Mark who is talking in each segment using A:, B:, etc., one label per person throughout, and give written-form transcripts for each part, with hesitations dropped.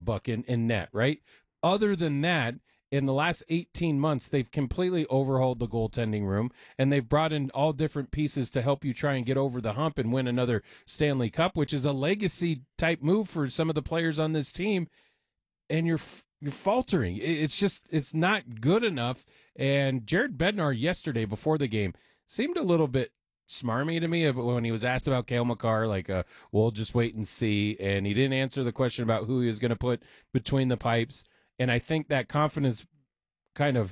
A: Hellebuyck in net, right? Other than that, in the last 18 months, they've completely overhauled the goaltending room, and they've brought in all different pieces to help you try and get over the hump and win another Stanley Cup, which is a legacy-type move for some of the players on this team, and you're faltering. It's not good enough, and Jared Bednar yesterday before the game seemed a little bit smarmy to me when he was asked about Cale Makar, like, we'll just wait and see, and he didn't answer the question about who he was going to put between the pipes. And I think that confidence kind of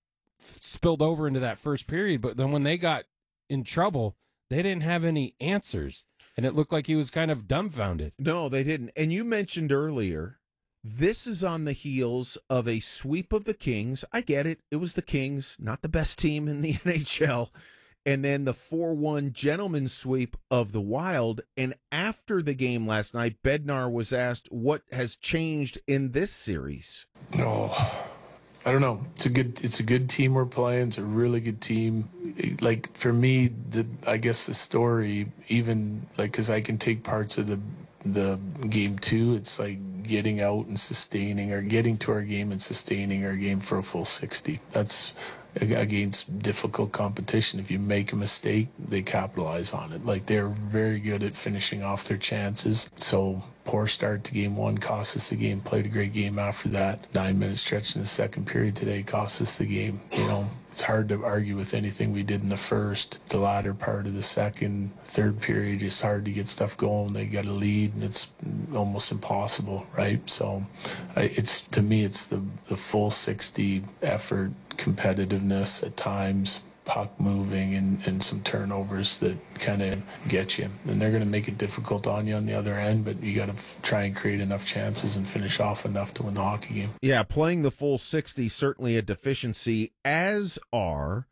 A: spilled over into that first period. But then when they got in trouble, they didn't have any answers. And it looked like he was kind of dumbfounded.
B: No, they didn't. And you mentioned earlier, this is on the heels of a sweep of the Kings. I get it. It was the Kings, not the best team in the NHL. And then the 4-1 gentleman's sweep of the Wild. And after the game last night, Bednar was asked what has changed in this series.
C: Oh, I don't know. It's a good team we're playing. It's a really good team. Like, for me, I guess the story, even like, because I can take parts of the game too. It's like getting out and sustaining, or getting to our game and sustaining our game for a full 60. That's against difficult competition. If you make a mistake, they capitalize on it. Like, they're very good at finishing off their chances. So poor start to game one cost us the game. Played a great game after that. 9-minute stretch in the second period today cost us the game. You know, it's hard to argue with anything we did in the first. The latter part of the second, third period, it's hard to get stuff going. They got a lead, and it's almost impossible, right? So it's, to me, it's the full 60 effort, competitiveness at times, puck moving, and some turnovers that kind of get you. And they're going to make it difficult on you on the other end, but you got to try and create enough chances and finish off enough to win the hockey game.
B: Yeah, playing the full 60, certainly a deficiency, as are,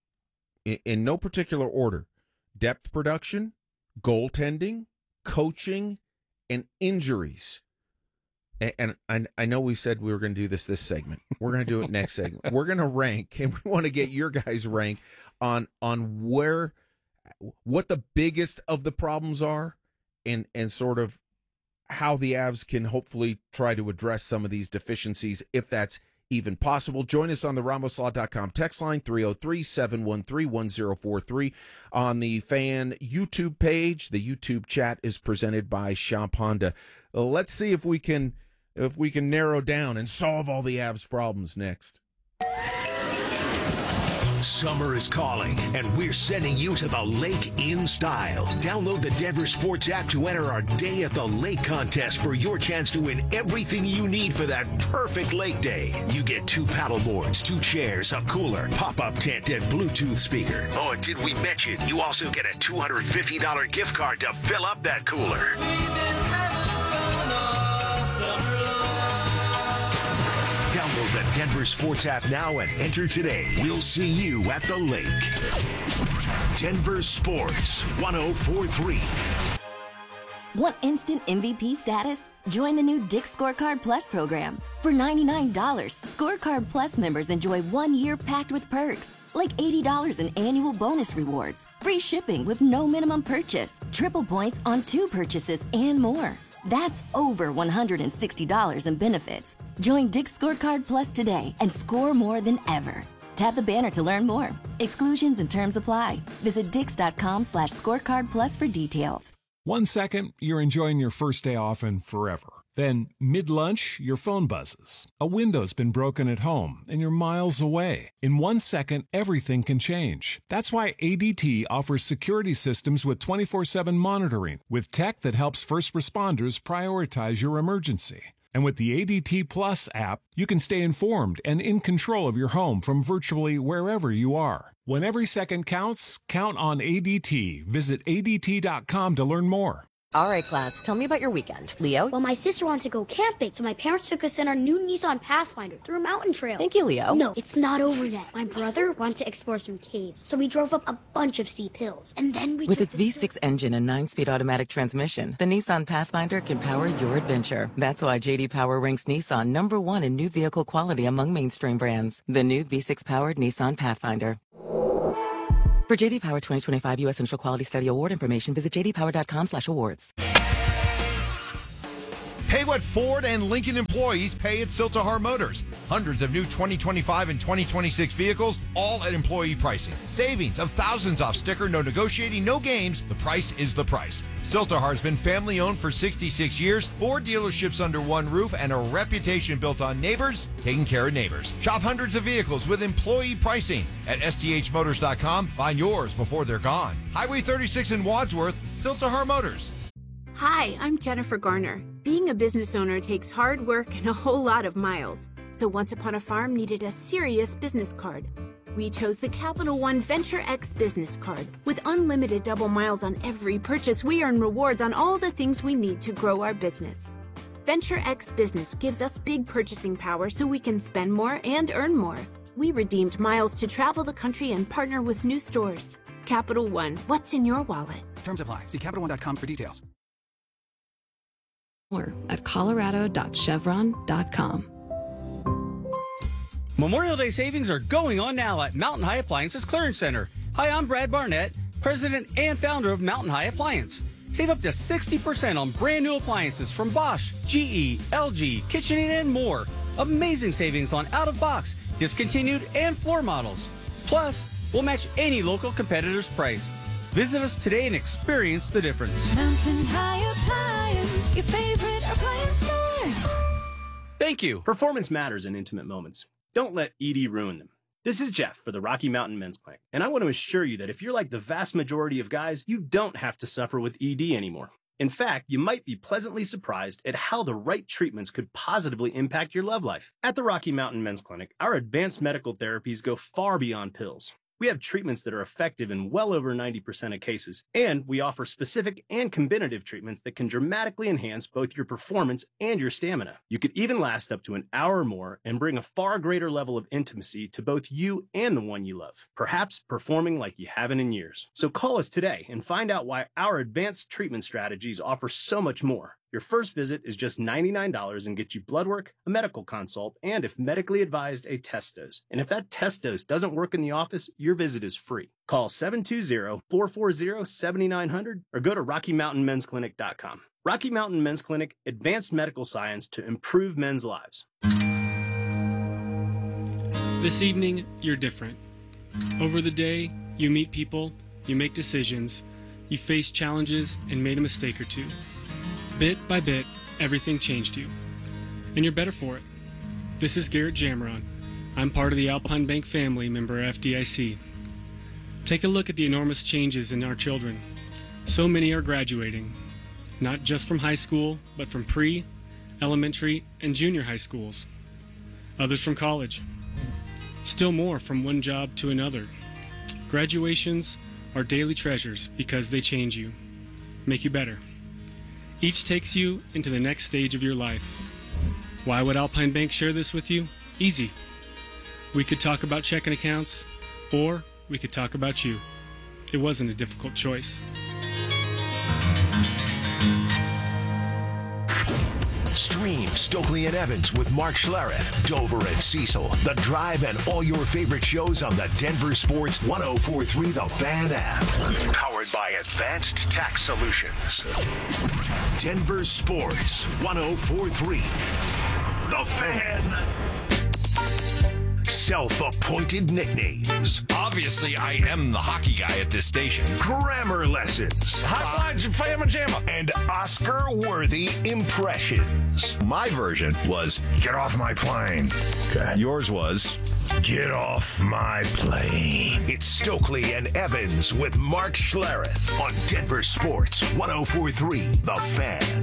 B: in no particular order, depth production, goaltending, coaching, and injuries. And I know we said we were going to do this segment. We're going to do it next segment. We're going to rank, and we want to get your guys' rank on what the biggest of the problems are, and sort of how the Avs can hopefully try to address some of these deficiencies, if that's even possible. Join us on the RamosLaw.com text line, 303-713-1043. On the Fan YouTube page, the YouTube chat is presented by Shop Honda. Let's see if we can narrow down and solve all the Avs problems next.
D: Summer is calling, and we're sending you to the lake in style. Download the Denver Sports app to enter our Day at the Lake contest for your chance to win everything you need for that perfect lake day. You get 2 paddle boards, 2 chairs, a cooler, pop-up tent, and Bluetooth speaker. Oh, and did we mention you also get a $250 gift card to fill up that cooler? Download the Denver Sports app now and enter today. We'll see you at the lake. Denver Sports 104.3.
E: Want instant MVP status? Join the new Dick's Scorecard Plus program. For $99, Scorecard Plus members enjoy 1 year packed with perks, like $80 in annual bonus rewards, free shipping with no minimum purchase, triple points on 2 purchases, and more. That's over $160 in benefits. Join Dick's Scorecard Plus today and score more than ever. Tap the banner to learn more. Exclusions and terms apply. Visit dix.com/scorecard plus for details.
F: 1 second, you're enjoying your first day off and forever. Then, mid-lunch, your phone buzzes. A window's been broken at home, and you're miles away. In 1 second, everything can change. That's why ADT offers security systems with 24/7 monitoring, with tech that helps first responders prioritize your emergency. And with the ADT Plus app, you can stay informed and in control of your home from virtually wherever you are. When every second counts, count on ADT. Visit ADT.com to learn more.
G: All right, class, tell me about your weekend. Leo?
H: Well, my sister wanted to go camping, so my parents took us in our new Nissan Pathfinder through a mountain trail.
G: Thank you, Leo.
H: No, it's not over yet. My brother wanted to explore some caves, so we drove up a bunch of steep hills. And then we
G: With its V6 engine and 9-speed automatic transmission, the Nissan Pathfinder can power your adventure. That's why J.D. Power ranks Nissan #1 in new vehicle quality among mainstream brands. The new V6-powered Nissan Pathfinder. For J.D. Power 2025 U.S. Central Quality Study Award information, visit jdpower.com/awards.
I: Pay what Ford and Lincoln employees pay at Siltahar Motors. Hundreds of new 2025 and 2026 vehicles, all at employee pricing. Savings of thousands off sticker, no negotiating, no games. The price is the price. Siltahar has been family-owned for 66 years, 4 dealerships under one roof, and a reputation built on neighbors taking care of neighbors. Shop hundreds of vehicles with employee pricing at sthmotors.com. Find yours before they're gone. Highway 36 in Wadsworth, Siltahar Motors.
J: Hi, I'm Jennifer Garner. Being a business owner takes hard work and a whole lot of miles. So Once Upon a Farm needed a serious business card. We chose the Capital One Venture X business card. With unlimited double miles on every purchase, we earn rewards on all the things we need to grow our business. Venture X Business gives us big purchasing power so we can spend more and earn more. We redeemed miles to travel the country and partner with new stores. Capital One, what's in your wallet?
K: Terms apply. See CapitalOne.com for details.
L: More at colorado.chevron.com.
M: Memorial Day savings are going on now at Mountain High Appliances Clearance Center. Hi, I'm Brad Barnett, president and founder of Mountain High Appliance. Save up to 60% on brand new appliances from Bosch, GE, LG, KitchenAid, and more. Amazing savings on out-of-box, discontinued, and floor models. Plus, we'll match any local competitor's price. Visit us today and experience the difference.
N: Mountain High Appliance, your favorite appliance store.
O: Thank you. Performance matters in intimate moments. Don't let ED ruin them. This is Jeff for the Rocky Mountain Men's Clinic, and I want to assure you that if you're like the vast majority of guys, you don't have to suffer with ED anymore. In fact, you might be pleasantly surprised at how the right treatments could positively impact your love life. At the Rocky Mountain Men's Clinic, our advanced medical therapies go far beyond pills. We have treatments that are effective in well over 90% of cases, and we offer specific and combinative treatments that can dramatically enhance both your performance and your stamina. You could even last up to an hour or more and bring a far greater level of intimacy to both you and the one you love, perhaps performing like you haven't in years. So call us today and find out why our advanced treatment strategies offer so much more. Your first visit is just $99 and gets you blood work, a medical consult, and if medically advised, a test dose. And if that test dose doesn't work in the office, your visit is free. Call 720-440-7900 or go to RockyMountainMen'sClinic.com. Rocky Mountain Men's Clinic, advanced medical science to improve men's lives.
P: This evening, you're different. Over the day, you meet people, you make decisions, you face challenges and made a mistake or two. Bit by bit, everything changed you, and you're better for it. This is Garrett Jamron. I'm part of the Alpine Bank family, member FDIC. Take a look at the enormous changes in our children. So many are graduating, not just from high school, but from pre, elementary, and junior high schools. Others from college. Still more from one job to another. Graduations are daily treasures because they change you, make you better. Each takes you into the next stage of your life. Why would Alpine Bank share this with you? Easy. We could talk about checking accounts, or we could talk about you. It wasn't a difficult choice.
D: Stream Stokely and Evans with Mark Schlereth, Dover and Cecil, The Drive, and all your favorite shows on the Denver Sports 104.3 The Fan app. Powered by Advanced Tax Solutions. Denver Sports 104.3 The Fan. Self-appointed nicknames.
I: Obviously, I am the hockey guy at this station.
D: Grammar lessons.
I: High five, Fama Jamma.
D: And Oscar-worthy impressions.
I: My version was, get off my plane.
D: Okay.
I: Yours was,
D: get off my plane. It's Stokely and Evans with Mark Schlereth on Denver Sports 104.3 The Fan.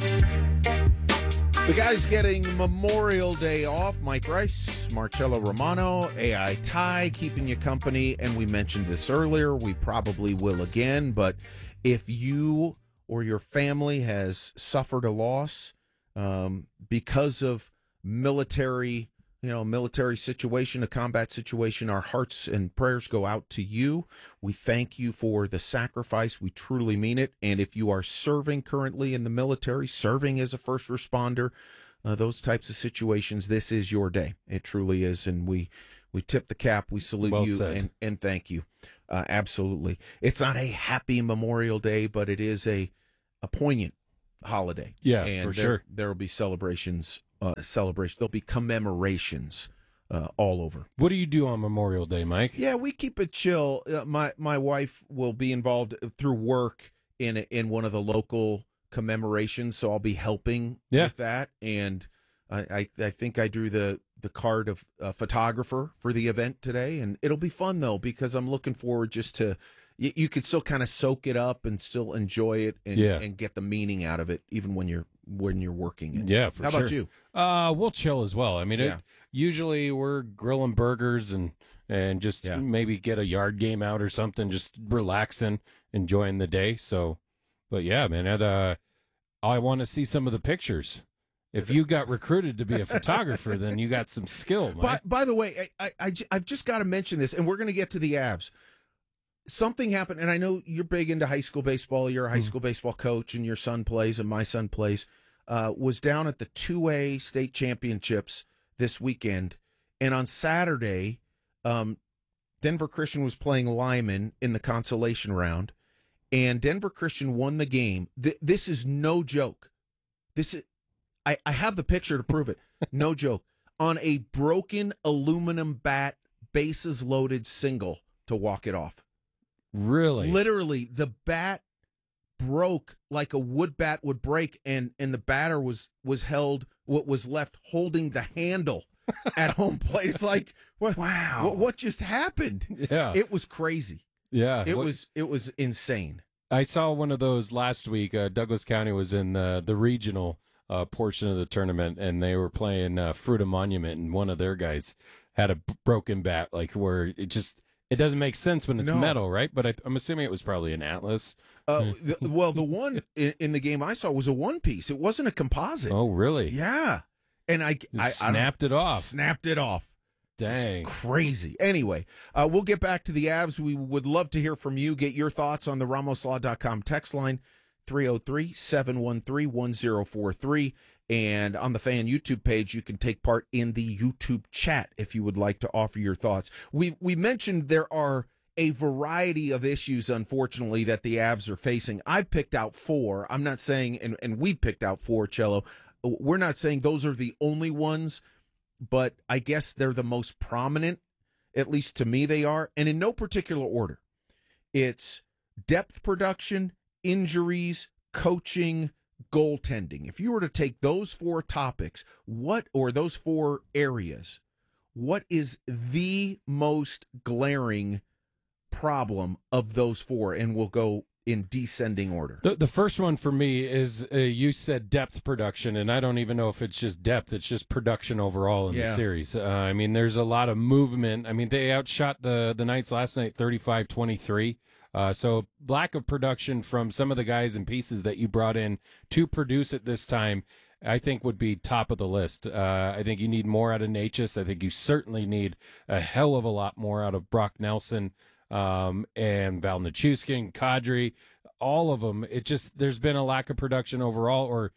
B: The guys getting Memorial Day off, Mike Rice, Marcello Romano, AI Ty keeping you company, and we mentioned this earlier, we probably will again, but if you or your family has suffered a loss because of military situation, a combat situation, our hearts and prayers go out to you. We thank you for the sacrifice. We truly mean it. And if you are serving currently in the military, serving as a first responder, those types of situations, this is your day. It truly is. And we tip the cap. We salute you and thank you. Absolutely. It's not a happy Memorial Day, but it is a poignant holiday.
A: Yeah,
B: and
A: for sure.
B: There will be celebrations. There'll be commemorations all over.
A: What do you do on Memorial Day, Mike?
B: Yeah, we keep it chill. My wife will be involved through work in one of the local commemorations, so I'll be helping with that. And I think I drew the card of a photographer for the event today, and it'll be fun though because I'm looking forward just to. You could still kind of soak it up and still enjoy it and get the meaning out of it, even when you're working it.
A: Yeah, for
B: How
A: sure.
B: about you?
A: We'll chill as well. I mean, usually we're grilling burgers and just maybe get a yard game out or something, just relaxing, enjoying the day. So, but yeah, man, I want to see some of the pictures. If you got recruited to be a photographer, then you got some skill, Mike.
B: By the way, I've just got to mention this, and we're going to get to the Avs. Something happened, and I know you're big into high school baseball. You're a high school baseball coach, and your son plays, and my son plays. Was down at the 2A state championships this weekend, and on Saturday, Denver Christian was playing Lyman in the consolation round, and Denver Christian won the game. This is no joke. I have the picture to prove it. No joke. On a broken aluminum bat, bases loaded single to walk it off.
A: Really?
B: Literally, the bat broke like a wood bat would break, and the batter was held, what was left holding the handle at home plate. It's like,
A: wow,
B: what just happened?
A: Yeah,
B: it was crazy.
A: Yeah,
B: it was insane.
A: I saw one of those last week. Douglas County was in the regional portion of the tournament, and they were playing Fruita Monument, and one of their guys had a broken bat, like where it doesn't make sense when it's metal, right? But I'm assuming it was probably an Atlas.
B: The one in the game I saw was a one piece. It wasn't a composite.
A: Oh, really?
B: Yeah. And I
A: snapped it off.
B: Snapped it off.
A: Dang.
B: Just crazy. Anyway, we'll get back to the Avs. We would love to hear from you. Get your thoughts on the RamosLaw.com text line, 303-713-1043. And on the Fan YouTube page, you can take part in the YouTube chat if you would like to offer your thoughts. We mentioned there are a variety of issues, unfortunately, that the Avs are facing. I've picked out 4. I'm not saying, and we've picked out 4, Cello. We're not saying those are the only ones, but I guess they're the most prominent, at least to me they are, and in no particular order. It's depth production, injuries, coaching, goaltending. If you were to take those 4 topics, those 4 areas, what is the most glaring problem of those 4? And we'll go in descending order.
A: The first one for me is you said depth production, and I don't even know if it's just depth. It's just production overall in the series. I mean, there's a lot of movement. I mean, they outshot the Knights last night 35-23. So lack of production from some of the guys and pieces that you brought in to produce at this time, I think would be top of the list. I think you need more out of Necas. I think you certainly need a hell of a lot more out of Brock Nelson and Val Nichushkin, Kadri, all of them. There's been a lack of production overall, or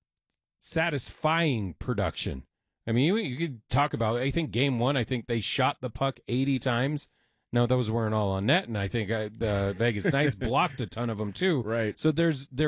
A: satisfying production. I mean, you could talk about, I think game 1, I think they shot the puck 80 times. No, those weren't all on net, and I think the Vegas Knights blocked a ton of them too.
B: Right.
A: So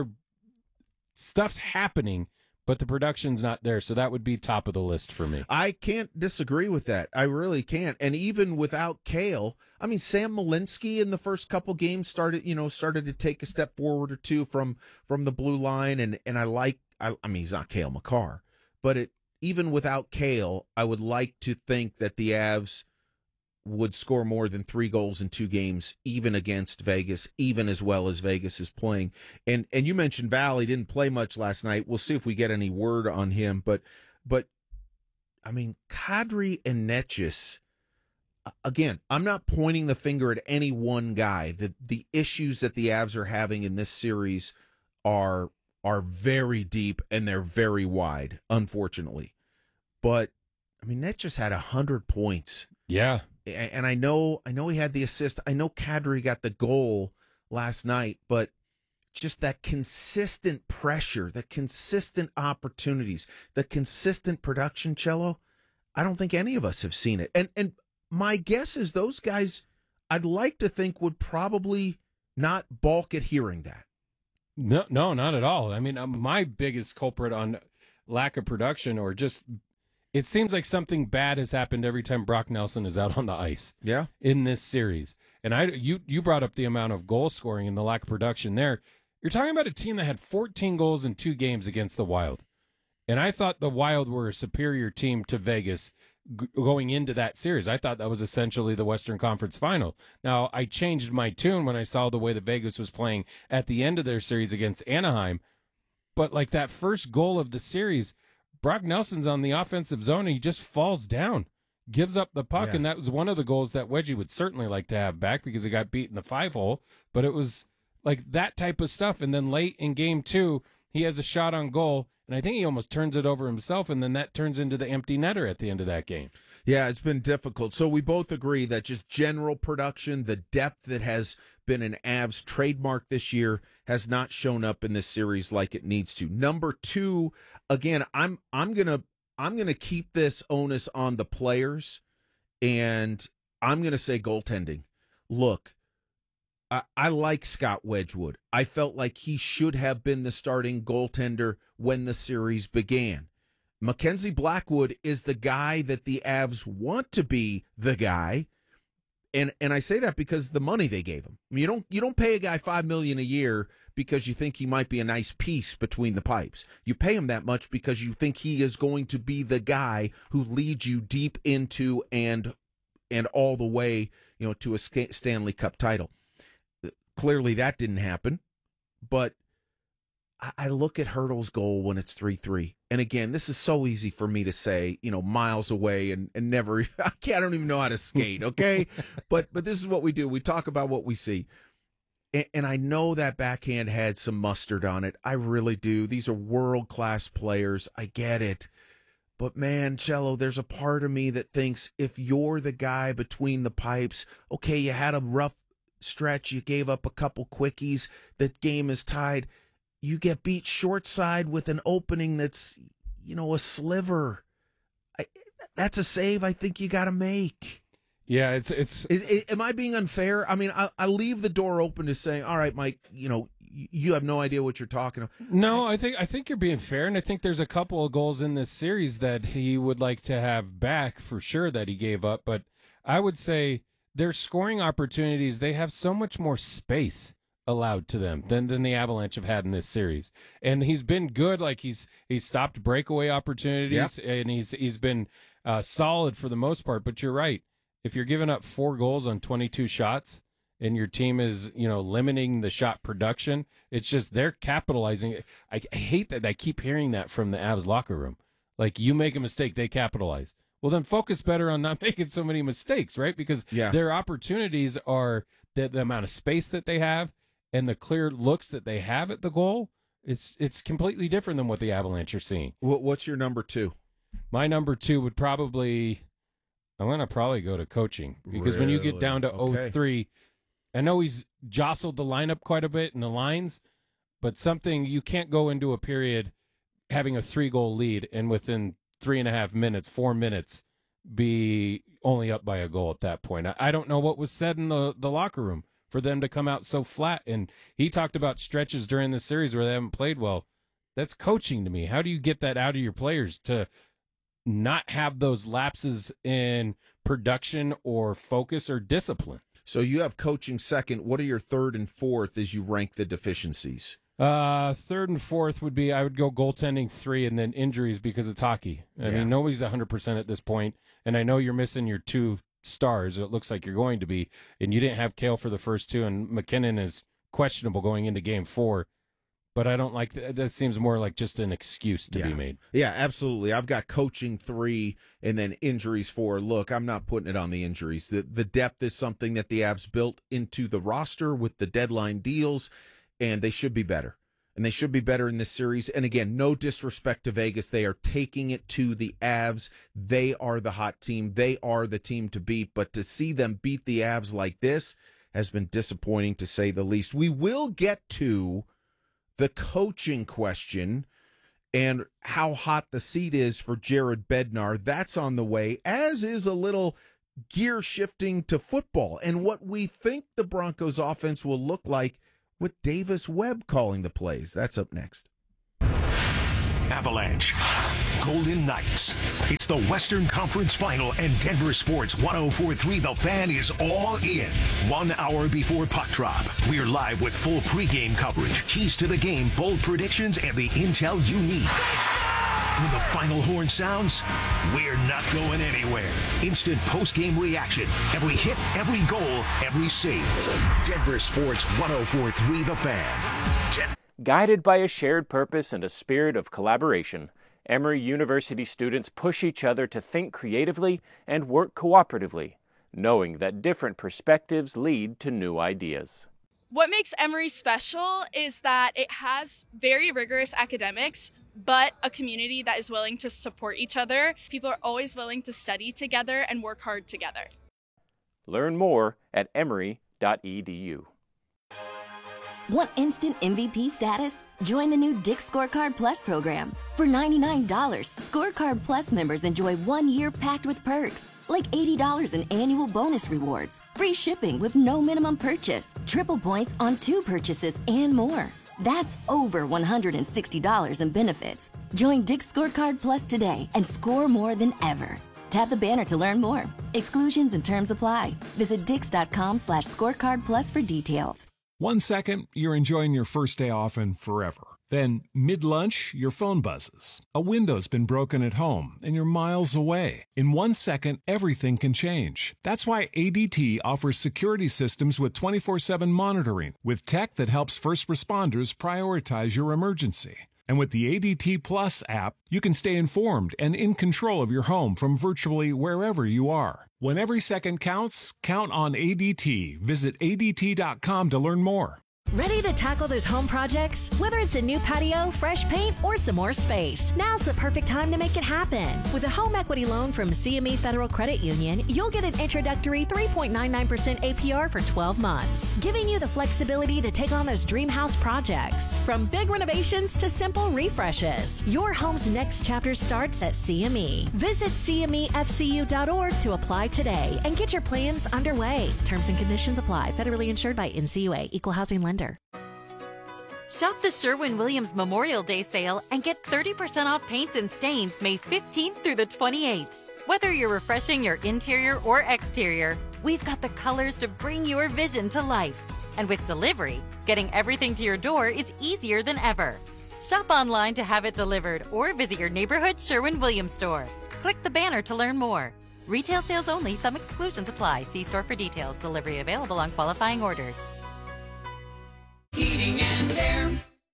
A: stuff's happening, but the production's not there. So that would be top of the list for me.
B: I can't disagree with that. I really can't. And even without Cale, I mean, Sam Malinsky in the first couple games started to take a step forward or two from the blue line, and I mean, he's not Cale Makar, but even without Cale, I would like to think that the Avs would score more than 3 goals in 2 games, even against Vegas, even as well as Vegas is playing. And you mentioned Val, he didn't play much last night. We'll see if we get any word on him. But I mean, Kadri and Necas, again, I'm not pointing the finger at any one guy. The issues that the Avs are having in this series are very deep, and they're very wide, unfortunately. But I mean, Necas had 100 points.
A: Yeah.
B: And I know he had the assist. I know Kadri got the goal last night, but just that consistent pressure, the consistent opportunities, the consistent production, Cello, I don't think any of us have seen it. And my guess is those guys, I'd like to think, would probably not balk at hearing that.
A: No, not at all. I mean, my biggest culprit on lack of production, or just it seems like something bad has happened every time Brock Nelson is out on the ice.
B: Yeah,
A: in this series, and you brought up the amount of goal scoring and the lack of production there. You're talking about a team that had 14 goals in 2 games against the Wild, and I thought the Wild were a superior team to Vegas going into that series. I thought that was essentially the Western Conference Final. Now, I changed my tune when I saw the way that Vegas was playing at the end of their series against Anaheim. But like that first goal of the series, Brock Nelson's on the offensive zone and he just falls down, gives up the puck.
B: Yeah.
A: And that was one of the goals that Wedgie would certainly like to have back because he got beat in the 5-hole. But it was like that type of stuff. And then late in game 2, he has a shot on goal, and I think he almost turns it over himself, and then that turns into the empty netter at the end of that game.
B: Yeah, it's been difficult. So we both agree that just general production, the depth that has been an Avs trademark this year, has not shown up in this series like it needs to. Number 2, again, I'm gonna keep this onus on the players, and I'm gonna say goaltending. Look, I like Scott Wedgwood. I felt like he should have been the starting goaltender when the series began. Mackenzie Blackwood is the guy that the Avs want to be the guy, and I say that because the money they gave him. I mean, you don't pay a guy $5 million a year because you think he might be a nice piece between the pipes. You pay him that much because you think he is going to be the guy who leads you deep into and all the way, to a Stanley Cup title. Clearly that didn't happen, but I look at Hertl's goal when it's 3-3. And again, this is so easy for me to say, miles away and never, I don't even know how to skate, okay? but this is what we do. We talk about what we see. And I know that backhand had some mustard on it. I really do. These are world-class players. I get it. But man, Cello, there's a part of me that thinks if you're the guy between the pipes, okay, you had a rough stretch, you gave up a couple quickies, the game is tied, you get beat short side with an opening that's a sliver. That's a save I think you got to make.
A: Yeah, it's
B: am I being unfair? I mean, I leave the door open to saying, all right, Mike, you have no idea what you're talking about.
A: No, I think you're being fair, and I think there's a couple of goals in this series that he would like to have back for sure that he gave up, but I would say their scoring opportunities, they have so much more space allowed to them than the Avalanche have had in this series. And he's been good. Like he's stopped breakaway opportunities, and he's been solid for the most part. But you're right. If you're giving up 4 goals on 22 shots and your team is, limiting the shot production, it's just they're capitalizing. I hate that I keep hearing that from the Avs locker room. Like, you make a mistake, they capitalize. Well, then focus better on not making so many mistakes, right? Because their opportunities are the amount of space that they have and the clear looks that they have at the goal. It's completely different than what the Avalanche are seeing.
B: What's your number 2?
A: My number 2 would probably, I'm going to probably go to coaching. Because when you get down to 0-3, I know he's jostled the lineup quite a bit in the lines, but you can't go into a period having a 3-goal lead and within 3.5 minutes, 4 minutes, be only up by a goal at that point. I don't know what was said in the locker room for them to come out so flat. And he talked about stretches during the series where they haven't played well. That's coaching to me. How do you get that out of your players to not have those lapses in production or focus or discipline?
B: So you have coaching second. What are your third and fourth as you rank the deficiencies?
A: Third and fourth would be, I would go goaltending 3 and then injuries because it's hockey. I mean, nobody's 100% at this point, and I know you're missing your 2 stars. It looks like you're going to be, and you didn't have Kale for the first 2, and McKinnon is questionable going into game 4. But I don't like that. That seems more like just an excuse to be made.
B: Yeah, absolutely. I've got coaching 3 and then injuries 4. Look, I'm not putting it on the injuries. The depth is something that the Avs built into the roster with the deadline deals, and they should be better. And they should be better in this series. And again, no disrespect to Vegas. They are taking it to the Avs. They are the hot team. They are the team to beat. But to see them beat the Avs like this has been disappointing, to say the least. We will get to the coaching question and how hot the seat is for Jared Bednar. That's on the way, as is a little gear shifting to football and what we think the Broncos offense will look like with Davis Webb calling the plays. That's up next.
D: Avalanche, Golden Knights. It's the Western Conference Final, and Denver Sports 104.3 The Fan is all in. 1 hour before puck drop, we're live with full pregame coverage, keys to the game, bold predictions, and the intel you need. When the final horn sounds, we're not going anywhere. Instant post-game reaction. Every hit, every goal, every save. Denver Sports 104.3 The Fan.
L: Guided by a shared purpose and a spirit of collaboration, Emory University students push each other to think creatively and work cooperatively, knowing that different perspectives lead to new ideas.
Q: What makes Emory special is that it has very rigorous academics, but a community that is willing to support each other. People are always willing to study together and work hard together.
L: Learn more at emory.edu.
E: Want instant MVP status? Join the new Dick's Scorecard Plus program. For $99, Scorecard Plus members enjoy 1 year packed with perks, like $80 in annual bonus rewards, free shipping with no minimum purchase, triple points on 2 purchases, and more. That's over $160 in benefits. Join Dick's Scorecard Plus today and score more than ever. Tap the banner to learn more. Exclusions and terms apply. Visit dix.com/scorecard plus for details.
F: 1 second, you're enjoying your first day off and forever. Then, mid-lunch, your phone buzzes. A window's been broken at home and you're miles away. In 1 second, everything can change. That's why ADT offers security systems with 24/7 monitoring, with tech that helps first responders prioritize your emergency. And with the ADT Plus app, you can stay informed and in control of your home from virtually wherever you are. When every second counts, count on ADT. Visit ADT.com to learn more.
R: Ready to tackle those home projects? Whether it's a new patio, fresh paint, or some more space, now's the perfect time to make it happen. With a home equity loan from CME Federal Credit Union, you'll get an introductory 3.99% APR for 12 months, giving you the flexibility to take on those dream house projects. From big renovations to simple refreshes, your home's next chapter starts at CME. Visit CMEFCU.org to apply today and get your plans underway. Terms and conditions apply. Federally insured by NCUA. Equal housing lender.
S: Shop the Sherwin-Williams Memorial Day sale and get 30% off paints and stains May 15th through the 28th. Whether you're refreshing your interior or exterior, we've got the colors to bring your vision to life. And with delivery, getting everything to your door is easier than ever. Shop online to have it delivered or visit your neighborhood Sherwin-Williams store. Click the banner to learn more. Retail sales only. Some exclusions apply. See store for details. Delivery available on qualifying orders.
T: Heating and air.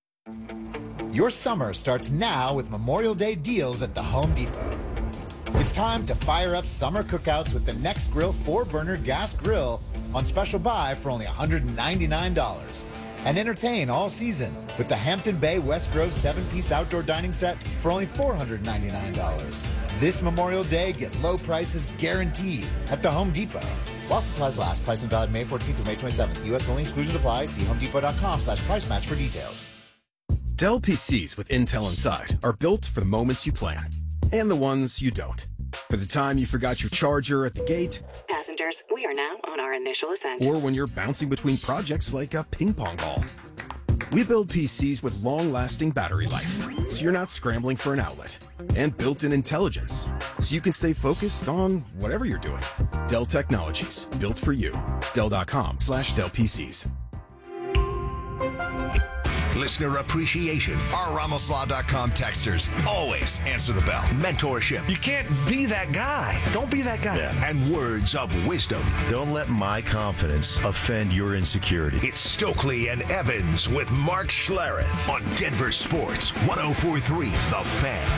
T: Your summer starts now with Memorial Day deals at the Home Depot. It's time to fire up summer cookouts with the Next Grill 4-burner gas grill on special buy for only $199. And entertain all season with the Hampton Bay West Grove 7-piece outdoor dining set for only $499. This Memorial Day, get low prices guaranteed at the Home Depot. While supplies last, pricing valid May 14th through May 27th. U.S. only, exclusions apply. See homedepot.com/price match for details.
U: Dell PCs with Intel inside are built for the moments you plan and the ones you don't. For the time you forgot your charger at the gate.
G: Passengers, we are now on our initial ascent.
U: Or when you're bouncing between projects like a ping pong ball. We build PCs with long-lasting battery life, so you're not scrambling for an outlet. And built-in intelligence, so you can stay focused on whatever you're doing. Dell Technologies, built for you. Dell.com/Dell PCs.
D: Listener appreciation.
I: Our RamosLaw.com texters always answer the bell.
D: Mentorship.
V: You can't be that guy. Don't be that guy.
D: Yeah. And words of wisdom.
W: Don't let my confidence offend your insecurity.
D: It's Stokely and Evans with Mark Schlereth on Denver Sports 104.3 The Fan.